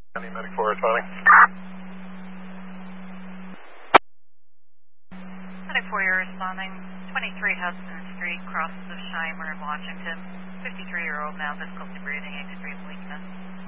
County Medic 4 responding. Medic 4, you're responding. 23 Hudson Street, crosses of Shimer in Washington. 53-year-old male, difficulty breathing, extreme weakness.